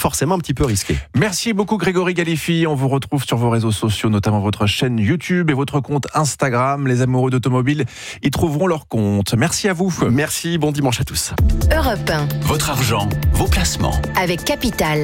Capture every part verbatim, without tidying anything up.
forcément un petit peu risqué. Merci beaucoup Grégory Galifi. On vous retrouve sur vos réseaux sociaux, notamment votre chaîne YouTube et votre compte Instagram. Les amoureux d'automobile y trouveront leur compte. Merci à vous. Merci, bon dimanche à tous. Europe un. Votre argent, vos placements. Avec Capital.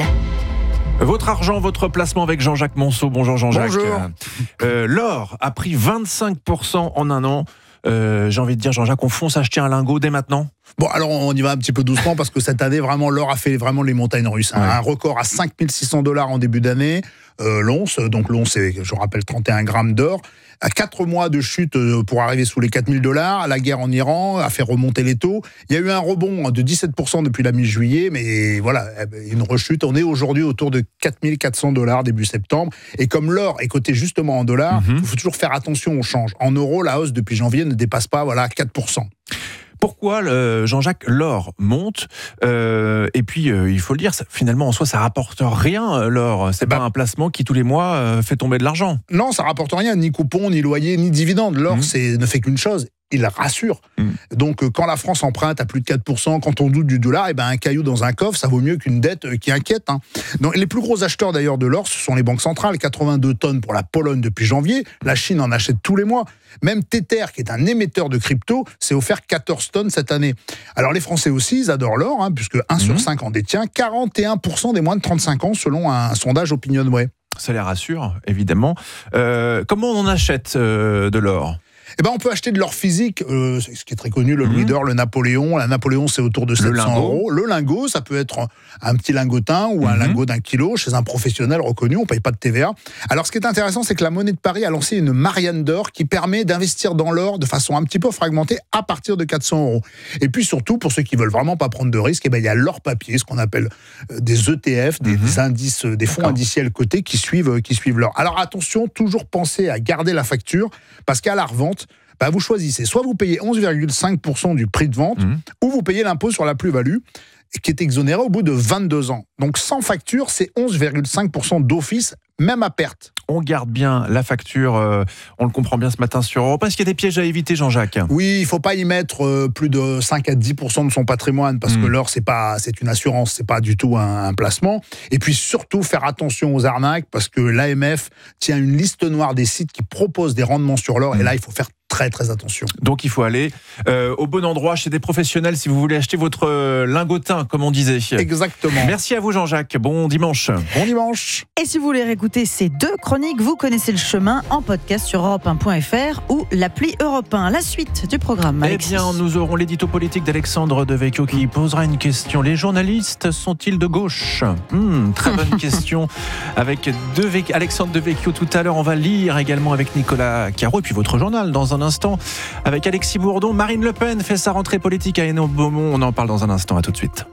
Votre argent, votre placement avec Jean-Jacques Monceau. Bonjour Jean-Jacques. Bonjour. Euh, l'or a pris vingt-cinq pour cent en un an. Euh, j'ai envie de dire, Jean-Jacques, on fonce acheter un lingot dès maintenant ? Bon, alors on y va un petit peu doucement parce que cette année, vraiment, l'or a fait vraiment les montagnes russes. Hein. Ouais. Un record à cinq mille six cents dollars en début d'année. Euh, l'once, donc l'once, c'est, je rappelle, trente et un grammes d'or. À quatre mois de chute pour arriver sous les quatre mille dollars, la guerre en Iran a fait remonter les taux. Il y a eu un rebond de dix-sept pour cent depuis la mi-juillet, mais voilà, une rechute. On est aujourd'hui autour de quatre mille quatre cents dollars début septembre. Et comme l'or est coté justement en dollars, il mm-hmm. faut toujours faire attention au change. En euros, la hausse depuis janvier ne dépasse pas voilà, quatre pour cent. Pourquoi, le, Jean-Jacques, l'or monte euh, et puis, euh, il faut le dire, ça, finalement, en soi, ça rapporte rien, l'or. C'est bah, pas un placement qui, tous les mois, euh, fait tomber de l'argent. Non, ça rapporte rien, ni coupon, ni loyer, ni dividende. L'or, mmh. c'est, ne fait qu'une chose, il rassure. Mmh. Donc, quand la France emprunte à plus de quatre pour cent, quand on doute du dollar, et ben, un caillou dans un coffre, ça vaut mieux qu'une dette qui inquiète. Hein. Donc, les plus gros acheteurs, d'ailleurs, de l'or, ce sont les banques centrales. quatre-vingt-deux tonnes pour la Pologne depuis janvier. La Chine en achète tous les mois. Même Tether, qui est un émetteur de crypto, s'est offert quatorze tonnes cette année. Alors, les Français aussi, ils adorent l'or, hein, puisque un mmh. sur cinq en détient. quarante et un pour cent des moins de trente-cinq ans, selon un, un sondage Opinionway. Ça les rassure, évidemment. Euh, comment on en achète euh, de l'or ? Eh ben, on peut acheter de l'or physique, euh, ce qui est très connu, le louis mmh. d'or, le Napoléon. La Napoléon, c'est autour de sept cents euros. Le lingot, ça peut être un petit lingotin ou un mmh. lingot d'un kilo chez un professionnel reconnu. On ne paye pas de T V A. Alors, ce qui est intéressant, c'est que la Monnaie de Paris a lancé une Marianne d'or qui permet d'investir dans l'or de façon un petit peu fragmentée à partir de quatre cents euros. Et puis surtout, pour ceux qui veulent vraiment pas prendre de risques, eh ben, il y a l'or papier, ce qu'on appelle des E T F, des, mmh. des indices, des fonds D'accord. indiciels cotés qui suivent, qui suivent l'or. Alors attention, toujours penser à garder la facture, parce qu'à la revente, bah vous choisissez, soit vous payez onze virgule cinq pour cent du prix de vente, mmh. ou vous payez l'impôt sur la plus-value, qui est exonéré au bout de vingt-deux ans. Donc sans facture, c'est onze virgule cinq pour cent d'office, même à perte. On garde bien la facture, euh, on le comprend bien ce matin sur Europe. Est-ce qu'il y a des pièges à éviter, Jean-Jacques ? Oui, il ne faut pas y mettre euh, plus de cinq à dix pour cent de son patrimoine, parce mmh. que l'or, c'est, pas, c'est une assurance, c'est pas du tout un, un placement. Et puis surtout, faire attention aux arnaques, parce que l'A M F tient une liste noire des sites qui proposent des rendements sur l'or, mmh. et là, il faut faire très très attention. Donc il faut aller euh, au bon endroit, chez des professionnels, si vous voulez acheter votre euh, lingotin, comme on disait. Exactement. Merci à vous, Jean-Jacques. Bon dimanche. Bon dimanche. Et si vous voulez réécouter ces deux chroniques, vous connaissez le chemin en podcast sur europe un point f r ou l'appli Europe un. La suite du programme, Alexis. Eh bien, nous aurons l'édito politique d'Alexandre Devecchio qui posera une question. Les journalistes sont-ils de gauche ? hmm, Très bonne question. Avec Deve... Alexandre Devecchio tout à l'heure. On va lire également avec Nicolas Caro et puis votre journal dans un instant avec Alexis Bourdon. Marine Le Pen fait sa rentrée politique à Hénon-Beaumont. On en parle dans un instant. À tout de suite.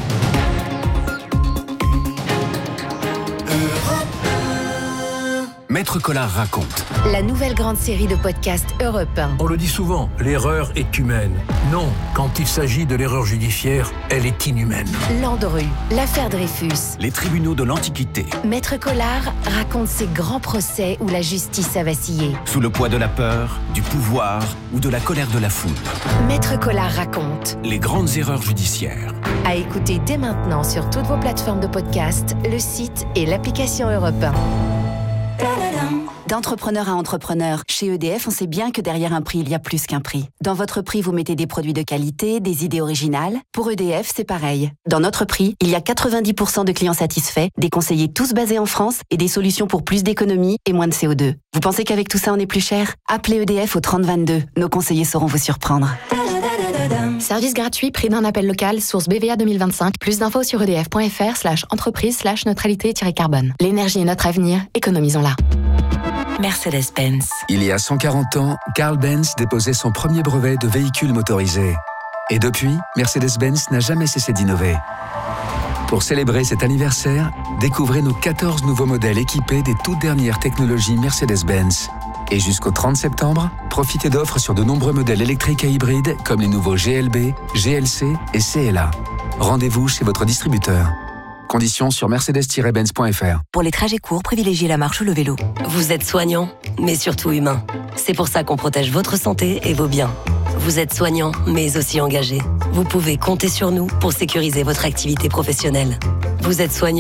Maître Collard raconte. La nouvelle grande série de podcasts Europe un. On le dit souvent, l'erreur est humaine. Non, quand il s'agit de l'erreur judiciaire, elle est inhumaine. Landru, l'affaire Dreyfus. Les tribunaux de l'Antiquité. Maître Collard raconte ces grands procès où la justice a vacillé. Sous le poids de la peur, du pouvoir ou de la colère de la foule. Maître Collard raconte. Les grandes erreurs judiciaires. À écouter dès maintenant sur toutes vos plateformes de podcast, le site et l'application Europe un. D'entrepreneur à entrepreneur, chez E D F, on sait bien que derrière un prix, il y a plus qu'un prix. Dans votre prix, vous mettez des produits de qualité, des idées originales. Pour E D F, c'est pareil. Dans notre prix, il y a quatre-vingt-dix pour cent de clients satisfaits, des conseillers tous basés en France et des solutions pour plus d'économie et moins de C O deux. Vous pensez qu'avec tout ça, on est plus cher ? Appelez E D F au trente vingt-deux. Nos conseillers sauront vous surprendre. Service gratuit, prix d'un appel local, source B V A deux mille vingt-cinq. Plus d'infos sur edf.fr slash entreprise slash neutralité-carbone. L'énergie est notre avenir, économisons-la. Mercedes-Benz. Il y a cent quarante ans, Carl Benz déposait son premier brevet de véhicule motorisé. Et depuis, Mercedes-Benz n'a jamais cessé d'innover. Pour célébrer cet anniversaire, découvrez nos quatorze nouveaux modèles équipés des toutes dernières technologies Mercedes-Benz. Et jusqu'au trente septembre, profitez d'offres sur de nombreux modèles électriques et hybrides comme les nouveaux G L B, G L C et C L A. Rendez-vous chez votre distributeur. Conditions sur mercedes tiret benz point f r. Pour les trajets courts, privilégiez la marche ou le vélo. Vous êtes soignant, mais surtout humain. C'est pour ça qu'on protège votre santé et vos biens. Vous êtes soignant, mais aussi engagé. Vous pouvez compter sur nous pour sécuriser votre activité professionnelle. Vous êtes soignant.